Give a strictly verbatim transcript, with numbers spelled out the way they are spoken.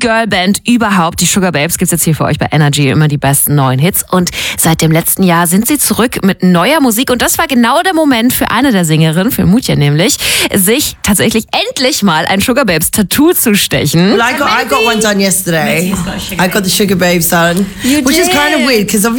Girlband überhaupt. Die Sugar Babes gibt's jetzt hier für euch bei Energy, immer die besten neuen Hits. Und seit dem letzten Jahr sind sie zurück mit neuer Musik. Und das war genau der Moment für eine der Sängerinnen, für Mutya nämlich, sich tatsächlich endlich mal ein Sugar Babes Tattoo zu stechen. Well, I got, I got one done yesterday. Got I got the Sugar Babes done, You which did? is kind of weird because